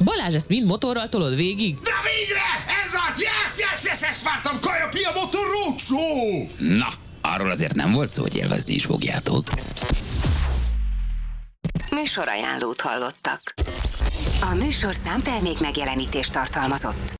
Balázs, ezt mind motorral tolod végig? De végre! Ez az! Yes, ezt vártam! Kaja Pia Motor Roadshow! Na, arról azért nem volt szó, hogy élvezni is fogjátok. Műsorajánlót hallottak. A műsorszám termék megjelenítést tartalmazott.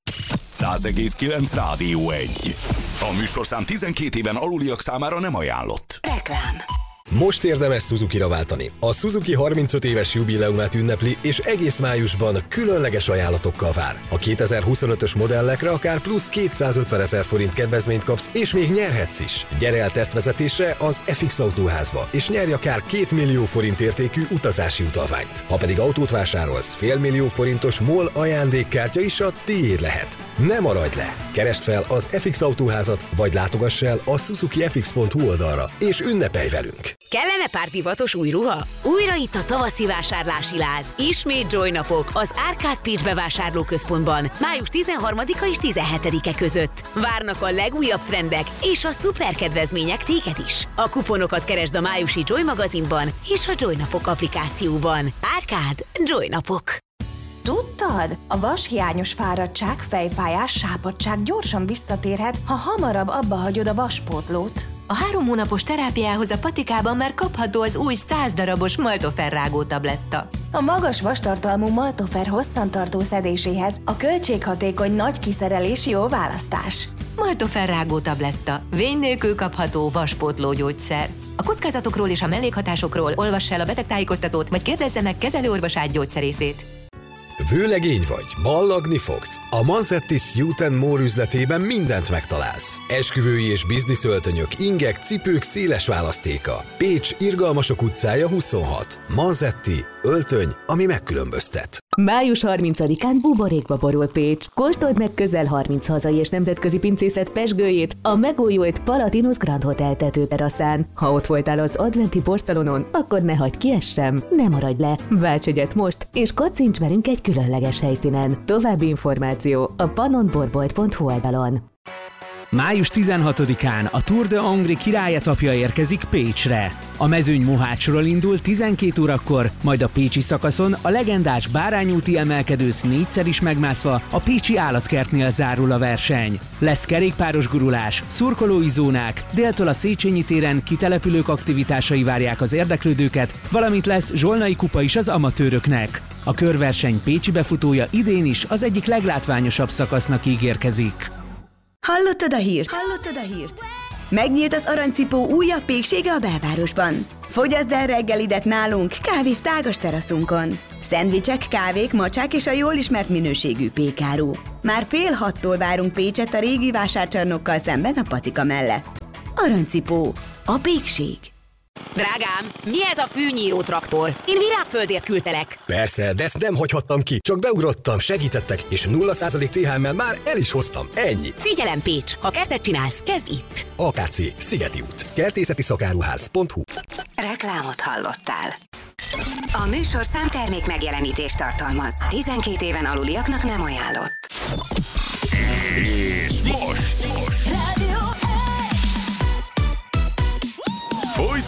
100,9 Rádió 1. A műsorszám 12 éven aluliak számára nem ajánlott. Reklám. Most érdemes Suzuki-ra váltani. A Suzuki 35 éves jubileumát ünnepli, és egész májusban különleges ajánlatokkal vár. A 2025-ös modellekre akár plusz 250 000 forint kedvezményt kapsz, és még nyerhetsz is. Gyere el tesztvezetésre az FX Autóházba, és nyerj akár 2 millió forint értékű utazási utalványt. Ha pedig autót vásárolsz, $500 000 forintos MOL ajándékkártya is a tiéd lehet. Ne maradj le! Keresd fel az FX Autóházat, vagy látogass el a suzukifx.hu oldalra, és ünnepelj velünk! Kellene pár divatos új ruha? Újra itt a tavaszi vásárlási láz. Ismét Joy napok az Arcade Pécs bevásárlóközpontban május 13-a és 17-e között. Várnak a legújabb trendek és a szuper kedvezmények téged is. A kuponokat keresd a májusi Joy magazinban és a Joy napok applikációban. Arcade Joy napok. Tudtad? A vashiányos fáradtság, fejfájás, sápadtság gyorsan visszatérhet, ha hamarabb abba hagyod a vaspótlót. A 3 hónapos terápiához a patikában már kapható az új 100 darabos Maltofer rágó tabletta. A magas vastartalmú Maltofer hosszantartó szedéséhez a költséghatékony nagy kiszerelés jó választás. Maltofer rágó tabletta. Vény nélkül kapható vaspótló gyógyszer. A kockázatokról és a mellékhatásokról olvass el a betegtájékoztatót, vagy kérdezze meg kezelőorvosát gyógyszerészét. Vőlegény vagy, ballagni fogsz? A Manzettis Youth & More üzletében mindent megtalálsz. Esküvői és bizniszöltönyök, ingek, cipők széles választéka. Pécs, Irgalmasok utcája 26. Manzetti, öltöny, ami megkülönböztet. Május 30-án buborékba borul Pécs. Kóstold meg közel 30 hazai és nemzetközi pincészet pezsgőjét a megújult Palatinus Grand Hotel tetőteraszán. Ha ott voltál az adventi porszalonon, akkor ne hagyd ki ezt sem, ne maradj le, válts egyet most, és kaccints velünk egy különleges helyszínen. További információ a pannonborbolt.hu oldalon. Május 16-án a Tour de Hongrie királlyetapja érkezik Pécsre. A mezőny Mohácsról indul 12 órakor, majd a pécsi szakaszon a legendás bárányúti emelkedőt 4-szer is megmászva a pécsi állatkertnél zárul a verseny. Lesz kerékpáros gurulás, szurkolói zónák, déltől a Széchenyi téren kitelepülők aktivitásai várják az érdeklődőket, valamint lesz zsolnai kupa is az amatőröknek. A körverseny pécsi befutója idén is az egyik leglátványosabb szakasznak ígérkezik. Hallottad a hírt? Megnyílt az Aranycipó újabb péksége a belvárosban. Fogyaszd el reggelidet nálunk, kávézd tágas teraszunkon. Szendvicsek, kávék, macsák és a jól ismert minőségű pékáru. Már 5:30-tól várunk Pécset a régi vásárcsarnokkal szemben a patika mellett. Aranycipó. A pékség. Drágám, mi ez a fűnyíró traktor? Én Virágföldért küldtelek. Persze, de ezt nem hagyhattam ki. Csak beugrottam, segítettek, és 0% THM-mel már el is hoztam. Ennyi. Figyelem Pécs, ha kertet csinálsz, kezd itt. AKC, Szigeti út, kertészeti szakáruház.hu. Reklámot hallottál. A műsorszám termék megjelenítést tartalmaz. 12 éven aluliaknak nem ajánlott. És most! Rádió